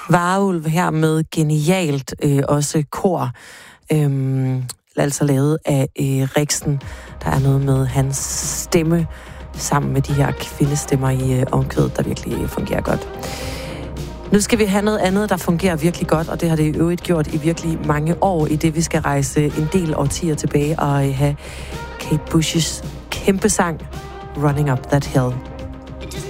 Varulv her med genialt også kor, altså lavet af Riksen. Der er noget med hans stemme sammen med de her kvindestemmer i omkvædet, der virkelig fungerer godt. Nu skal vi have noget andet, der fungerer virkelig godt, og det har det i øvrigt gjort i virkelig mange år, i det vi skal rejse en del årtier tilbage og have Kate Bush's kæmpe sang Running Up That Hill.